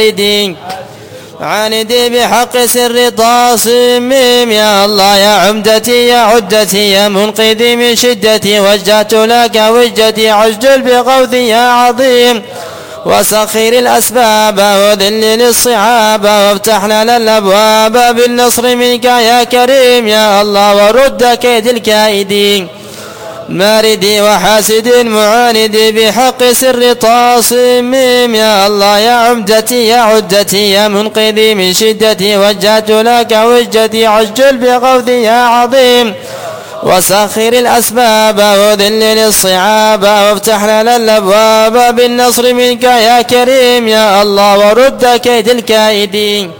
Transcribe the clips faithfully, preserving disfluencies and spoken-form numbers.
عاندي بحق سر طاسميم يا الله يا عمدتي يا عدتي يا منقذي من شدتي وجهت لك وجهتي عجل بقوثي يا عظيم وسخر الأسباب وذلل الصعاب وافتح لنا الأبواب بالنصر منك يا كريم يا الله ورد كيد الكائدين ماردي وحاسد معاندي بحق سر طاسميم يا الله يا عمدتي يا عدتي يا منقذي من شدتي وجهت لك وجهتي عجل بغوثي يا عظيم وسخر الأسباب وذلل الصعاب وافتح لنا الأبواب بالنصر منك يا كريم يا الله ورد كيد الكائدين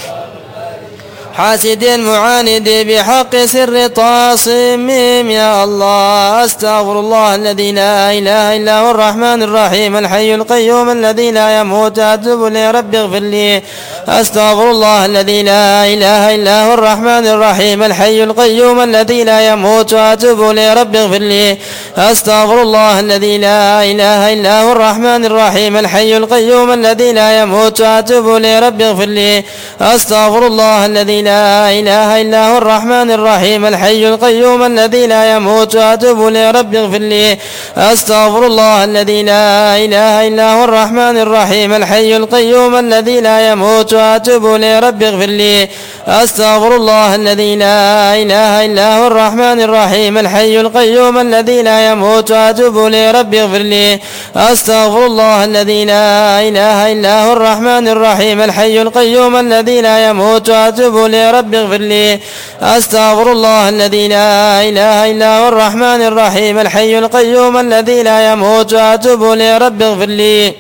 حاسد معاند بحق سر طاسميم يا الله أستغفر الله الذي لا إله إلا هو الرحمن الرحيم الحي القيوم الذي لا يموت أتوب إليه رب اغفر لي أستغفر الله الذي لا إله إلا هو الرحمن الرحيم الحي القيوم الذي لا يموت أتوب إليه رب اغفر لي أستغفر الله الذي لا إله إلا هو الرحمن الرحيم الحي القيوم الذي لا يموت أتوب إليه رب اغفر لي أستغفر الله الذي لا إله إلا هو الرحمن الرحيم الحي القيوم الذي لا يموت أتوب إليه رب اغفر لي أستغفر الله الذي لا إله إلا هو الرحمن الرحيم الحي القيوم الذي لا يموت أتوب إليه رب اغفر لي أستغفر الله الذي لا إله إلا هو الرحمن الرحيم الحي القيوم الذي لا يموت أتوب إليه رب اغفر لي أستغفر الله الذي لا إله إلا هو الرحمن الرحيم الحي القيوم الذي لا يموت أتوب إليه رب اغفر لي أستغفر الله الذي لا إله إلا هو الرحمن الرحيم الحي القيوم الذي لا يموت أتوب إليه رب اغفر لي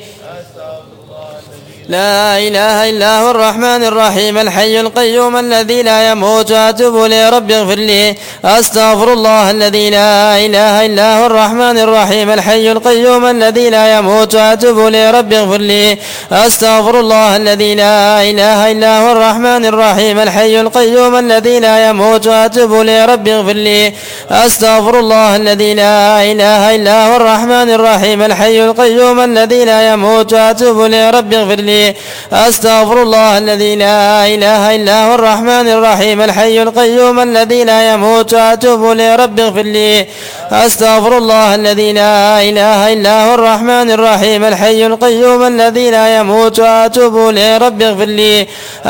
لا إله إلا هو الرحمن الرحيم الحي القيوم الذي لا يموت أتوب إليه رب اغفر لي أستغفر الله الذي لا إله إلا هو الرحمن الرحيم الحي القيوم الذي لا يموت أتوب إليه رب اغفر لي أستغفر الله الذي لا إله إلا هو الرحمن الرحيم الحي القيوم الذي لا يموت أتوب إليه رب اغفر لي أستغفر الله الذي لا إله إلا هو الرحمن الرحيم الحي القيوم الذي لا يموت أتوب إليه رب اغفر لي أستغفر الله الذي لا إله إلا هو الرحمن الرحيم الحي القيوم الذي لا يموت أتوب إليه رب اغفر لي أستغفر الله الذي لا إله إلا هو الرحمن الرحيم الحي القيوم الذي لا يموت أتوب إليه رب اغفر لي